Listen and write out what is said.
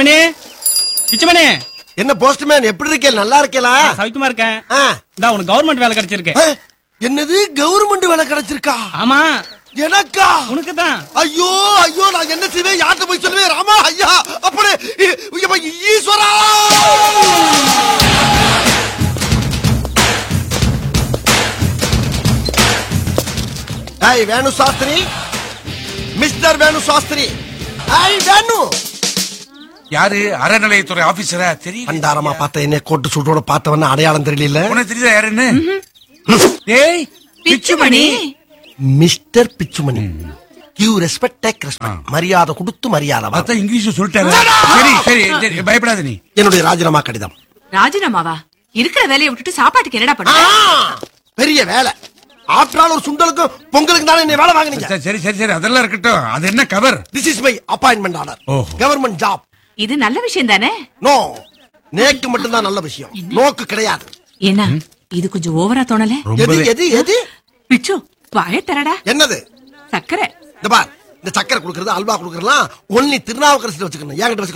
பிச்சுமணி, பிச்சுமணி. என்ன போஸ்ட்மேன் எப்படி இருக்கே? நல்லா இருக்கேலா? சவிக்குமா இருக்கேன். இந்தா உனக்கு கவர்மெண்ட் வேலை கிடைச்சிருக்கு. என்னது கவர்மெண்ட் வேலை கிடைச்சிருக்கா? ஆமா. எனக்கா? உனக்கு தான். ஐயோ ஐயோ, நான் என்ன செய்வேன்? யார்கிட்ட போய் சொல்லுவேன்? ராமா ஐயா, அப்படி ஈஸ்வரா. வேணு சாஸ்திரி, மிஸ்டர் வேணு சாஸ்திரி. வேணு யாரு? அறநிலையத்துறை ஆபீசரா? தெரியும். அண்டாரமா பார்த்த என்ன கோட்டு சூட்டோட பார்த்தவன அடையாளம் தெரியல. உனக்கு தெரியுதா யாருன்னு? ஏய் Pichumani. Mister Pichumani. Give respect, take respect. மரியாதை கொடுத்து மரியாதை. பார்த்தா இங்கிலீஷ் சொல்லிட்டாரு. சரி சரி சரி, பயப்படாத நீ. என்னுடைய ராஜினாமா கடிதம். ராஜினாமாவா? இருக்கிற வேலையை விட்டுட்டு சாப்பாட்டுக்கு என்னடா பண்ண? பெரிய வேலை. ஆஃப்டர் ஒரு சுண்டலுக்கு பொங்கலுக்கு தானே என்ன வேலை வாங்குனீங்க? சரி சரி சரி, அதெல்லாம் இருக்கட்டும். அது என்ன cover? This is my appointment order. Government job. இது நல்ல விஷயம் தானே? நோ, நேக்கு மட்டும் தான் நல்ல விஷயம், நோக்கு கிடையாது. என்ன இது கொஞ்சம் ஓவரா தோணல? எது எது எது? பிச்சு வாய தரடா. என்னது? சக்கரை. இந்த பார், இந்த சக்கரை குடுக்கறது, அல்வா குடுக்கறதுலாம் ஒன்லி திருநாவுக்கரசுல வச்சுக்கணும். என்கிட்ட